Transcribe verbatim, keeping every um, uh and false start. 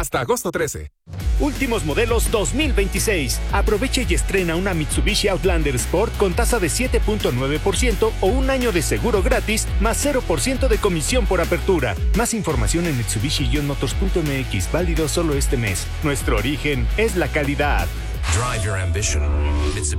Hasta agosto trece. Últimos modelos dos mil veintiséis. Aproveche y estrena una Mitsubishi Outlander Sport con tasa de siete punto nueve por ciento o un año de seguro gratis más cero por ciento de comisión por apertura. Más información en mitsubishi motors punto m x, válido solo este mes. Nuestro origen es la calidad. Drive your ambition.